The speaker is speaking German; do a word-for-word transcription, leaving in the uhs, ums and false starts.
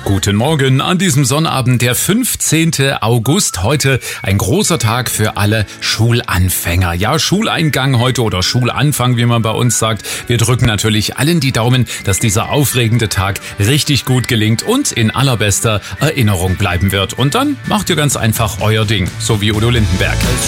Guten Morgen an diesem Sonnabend, der fünfzehnten August. Heute ein großer Tag für alle Schulanfänger. Ja, Schuleingang heute oder Schulanfang, wie man bei uns sagt. Wir drücken natürlich allen die Daumen, dass dieser aufregende Tag richtig gut gelingt und in allerbester Erinnerung bleiben wird. Und dann macht ihr ganz einfach euer Ding, so wie Udo Lindenberg.